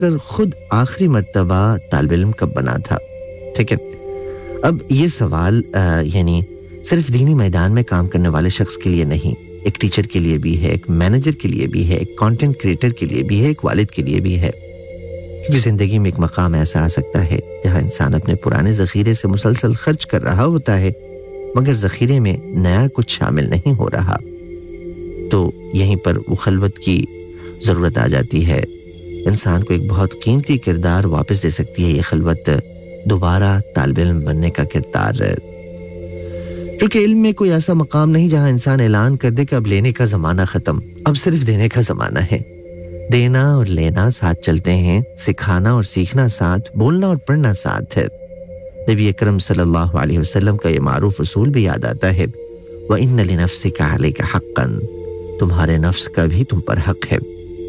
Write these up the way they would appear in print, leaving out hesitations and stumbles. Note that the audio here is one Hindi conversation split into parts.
कर खुद आखिरी मर्तबा तालिब इल्म कब बना था? ठीक है, अब ये सवाल यानी सिर्फ दीनी मैदान में काम करने वाले शख्स के लिए नहीं, एक टीचर के लिए भी है, एक मैनेजर के लिए भी है, एक कंटेंट क्रिएटर के लिए भी है, एक वालिद के लिए भी है। क्योंकि जिंदगी में एक मकाम ऐसा आ सकता है जहां इंसान अपने पुराने जखीरे से मुसलसल खर्च कर रहा होता है, मगर जखीरे में नया कुछ शामिल नहीं हो रहा, तो यहीं पर वो खलवत की जरूरत आ जाती है। इंसान को एक बहुत कीमती किरदार वापस दे सकती है ये खलवत, दोबारा तालिब इल्म बनने का किरदार। क्योंकि इल्म में कोई ऐसा मकाम नहीं जहां इंसान ऐलान कर दे कि अब लेने का जमाना खत्म, अब सिर्फ देने का जमाना है। देना और लेना साथ चलते हैं, सिखाना और सीखना साथ, बोलना और पढ़ना साथ है। नबी अकरम सल्लल्लाहु अलैहि वसल्लम का ये मारूफ उसूल भी याद आता है, व इन्न लिनफ्सिका अलैका हक्कन, तुम्हारे नफ्स का भी तुम पर हक है।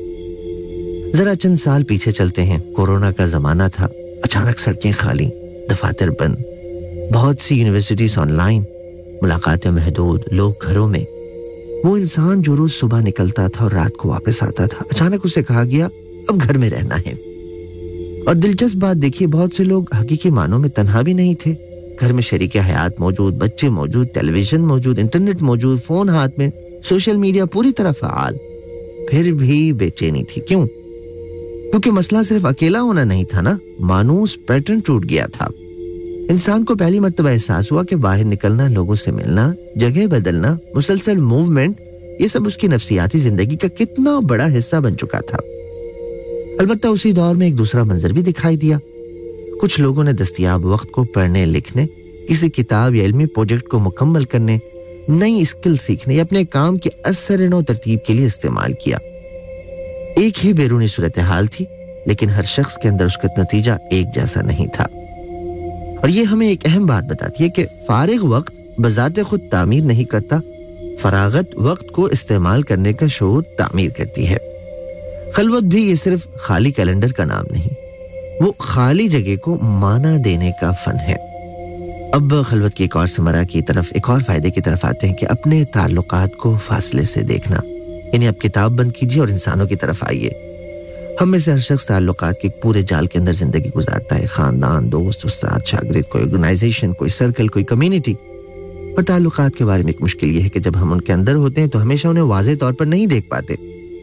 जरा चंद साल पीछे चलते हैं, कोरोना का जमाना था, अचानक सड़कें खाली, दफातर बंद, बहुत सी यूनिवर्सिटीज ऑनलाइन, मुलाकातें महदूद, लोग घरों में। वो इंसान जो रोज सुबह निकलता था और रात को वापस आता था, अचानक उसे कहा गया अब घर में रहना है। और दिलचस्प बात देखिए, बहुत से लोग हकीकी मानों में तन्हा भी नहीं थे। घर में शरीके हयात मौजूद, बच्चे मौजूद, टेलीविजन मौजूद, इंटरनेट मौजूद, फोन हाथ में, सोशल मीडिया पूरी तरह फ़आल। फिर भी बेचैनी थी। क्यों? क्योंकि मसला सिर्फ अकेला होना नहीं था ना, मानूस पैटर्न टूट गया था। इंसान को पहली मर्तबा एहसास हुआ कि बाहर निकलना, लोगों से मिलना, जगह बदलना, मुसलसल मूवमेंट, ये सब उसकी नफ्सियाती जिंदगी का कितना बड़ा हिस्सा बन चुका था। अलबत्ता उसी दौर में एक दूसरा मंजर भी दिखाई दिया। कुछ लोगों ने दस्तयाब वक्त को पढ़ने लिखने, किसी किताब या इल्मी प्रोजेक्ट को मुकम्मल करने, नई स्किल सीखने या अपने काम की असर नौ तरतीब के लिए इस्तेमाल किया। एक ही बैरूनी सूरत हाल थी, लेकिन हर शख्स के अंदर उसका नतीजा एक जैसा नहीं था। और ये हमें एक अहम बात बताती है कि फारिग वक्त बजाते खुद तामीर नहीं करता, फरागत वक्त को इस्तेमाल करने का शऊर तामीर करती है। खलवत भी ये सिर्फ खाली कैलेंडर का नाम नहीं, वो खाली जगह को माना देने का फन है। अब खलवत की एक और समरा की तरफ, एक और फायदे की तरफ आते हैं कि अपने ताल्लुकात को फासले से देखना। यानी आप किताब बंद कीजिए और इंसानों की तरफ आइए। हम में से हर शख्स ताल्लुकात के पूरे जाल के अंदर जिंदगी गुजारता है, खानदान, दोस्त, उस्ताद, शागिर्द, कोई ऑर्गेनाइजेशन, कोई सर्कल, कोई कम्युनिटी। पर ताल्लुकात के बारे में एक मुश्किल यह है कि जब हम उनके अंदर होते हैं तो हमेशा उन्हें वाज़ेह तौर पर नहीं देख पाते।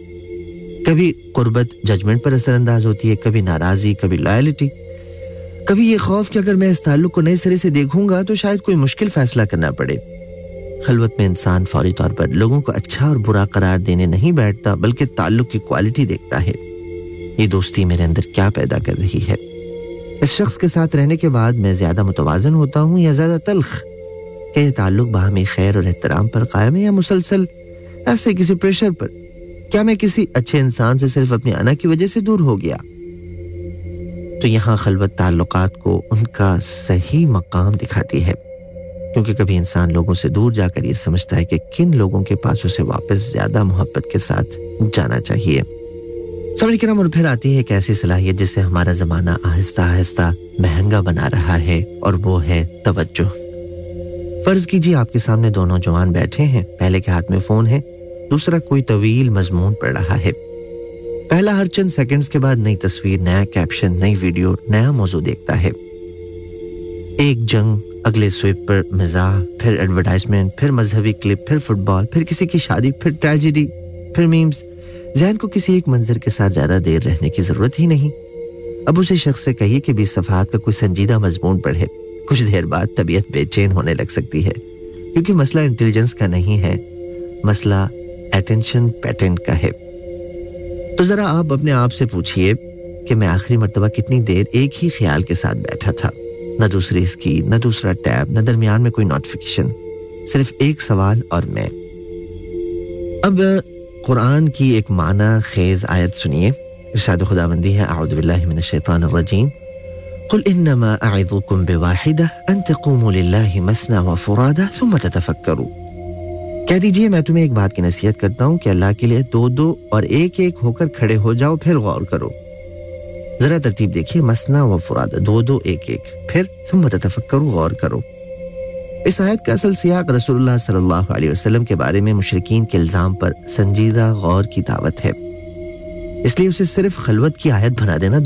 कभी कुर्बत जजमेंट पर असरअंदाज होती है, कभी नाराजगी, कभी लॉयल्टी, कभी ये खौफ कि अगर मैं इस ताल्लुक को नए सिरे से देखूंगा तो शायद कोई मुश्किल फैसला करना पड़े। खलवत में इंसान फौरी तौर पर लोगों को अच्छा और बुरा करार देने नहीं बैठता, बल्कि ताल्लुक की क्वालिटी देखता है। ये दोस्ती मेरे अंदर क्या पैदा कर रही है? इस शख्स के साथ रहने के बाद मैं ज्यादा मुतवाजन होता हूँ या ज्यादा तल्ख? क्या ये ताल्लुक बाहमी खैर और एहतराम पर कायम है या मुसलसल ऐसे किसी प्रेशर पर? क्या मैं किसी अच्छे इंसान से सिर्फ अपनी अना की वजह से दूर हो गया? तो यहाँ खलवत ताल्लुकात को उनका सही मकाम दिखाती है, क्योंकि कभी इंसान लोगों से दूर जाकर ये समझता है कि किन लोगों के पास उसे वापस ज्यादा मोहब्बत के साथ जाना चाहिए। समझ के और फिर आती है एक ऐसी सलाहियत जिसे हमारा जमाना आहिस्ता आहिस्ता महंगा बना रहा है, और वो है तवज्जो। फर्ज कीजिए आपके सामने दो नौजवान बैठे हैं, पहले के हाथ में फोन है, दूसरा कोई तवील मजमून पढ़ रहा है। पहला हर चंद सेकंड्स के बाद नई तस्वीर, नया कैप्शन, नई वीडियो, नया मौजू देखता है। एक जंग, अगले स्विप पर मिजाह, फिर एडवर्टाइजमेंट, फिर मजहबी क्लिप, फिर फुटबॉल, फिर किसी की शादी, फिर ट्रेजेडी, फिर मीम्स। ज़हन को किसी एक मंजर के साथ ज्यादा देर रहने की जरूरत ही नहीं। अब उसे शख्स से कहिए कि 20 सफ़हात का कोई संजीदा मजमून पढ़े, कुछ देर बाद तबीयत बेचैन होने लग सकती है, क्योंकि मसला इंटेलिजेंस का नहीं है, मसला अटेंशन पैटर्न का है। तो जरा आप अपने आप से पूछिए कि मैं आखिरी मर्तबा कितनी देर एक ही ख्याल के साथ बैठा था, न दूसरी स्क्रीन, न दूसरा टैब, न दरमियान में कोई नोटिफिकेशन, सिर्फ एक सवाल और मैं। अब कुरान की एक माना खेज आयत सुनिए। इरशाद खुदाबंदी है, अऊज़ु बिल्लाहि मिनश शैतानिर रजीम, कुल इन्नमा अइज़ुकुम बिवाहिदा अन तक़ूमू लिल्लाहि मसना व फुरादा सुम्मा ततफक्करू। कह दीजिए मैं तुम्हें एक बात की नसीहत करता हूँ कि अल्लाह के लिए दो दो और एक एक होकर खड़े हो जाओ, फिर गौर करो। जरा तरतीब देखिए, मसना व फुरादा, दो दो एक एक, फिर सुम्मा ततफक्करू, गौर करो। इस आयत का असल सियाक रसूलुल्लाह सल्लल्लाहु अलैहि वसल्लम के बारे में मुशरिकीन के इल्जाम पर संजीदा गौर की दावत है, इसलिए उसे सिर्फ खलवत की आयत बना देना